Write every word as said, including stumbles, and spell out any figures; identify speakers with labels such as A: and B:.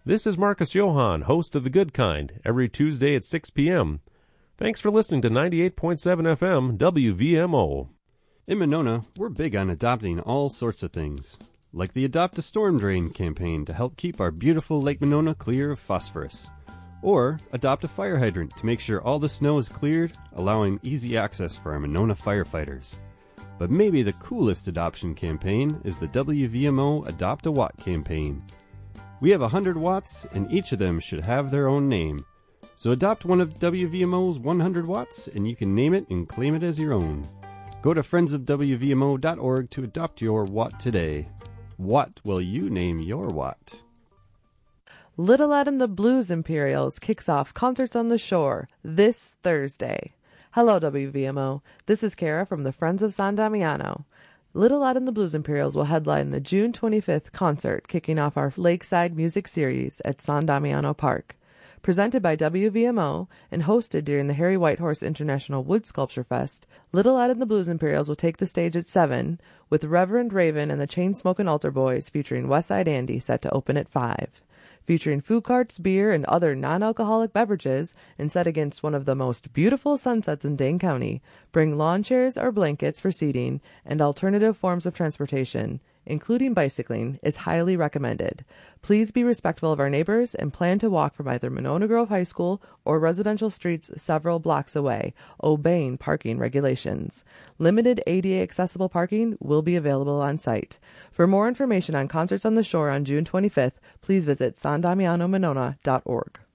A: This is Marcus Johann, host of The Good Kind, every Tuesday at six p.m. Thanks for listening to ninety-eight point seven F M W V M O.
B: In Monona, we're big on adopting all sorts of things, like the Adopt a Storm Drain campaign to help keep our beautiful Lake Monona clear of phosphorus, or adopt a fire hydrant to make sure all the snow is cleared, allowing easy access for our Monona firefighters. But maybe the coolest adoption campaign is the W V M O Adopt a Watt campaign. We have one hundred watts, and each of them should have their own name. So adopt one of W V M O's one hundred watts, and you can name it and claim it as your own. Go to friends of W V M O dot org to adopt your watt today. What will you name your watt?
C: Little Ed and the Blues Imperials kicks off Concerts on the Shore this Thursday. Hello, W V M O. This is Kara from the Friends of San Damiano. Little Ed and the Blues Imperials will headline the June twenty-fifth concert, kicking off our Lakeside Music Series at San Damiano Park. Presented by W V M O and hosted during the Harry Whitehorse International Wood Sculpture Fest, Little Ed and the Blues Imperials will take the stage at seven, with Reverend Raven and the Chainsmokin' Altar Boys featuring Westside Andy set to open at five. Featuring food carts, beer, and other non-alcoholic beverages, and set against one of the most beautiful sunsets in Dane County, bring lawn chairs or blankets for seating, and alternative forms of transportation, including bicycling, is highly recommended. Please be respectful of our neighbors and plan to walk from either Monona Grove High School or residential streets several blocks away, obeying parking regulations. Limited A D A accessible parking will be available on site. For more information on Concerts on the Shore on June twenty-fifth, please visit san damiano monona dot org.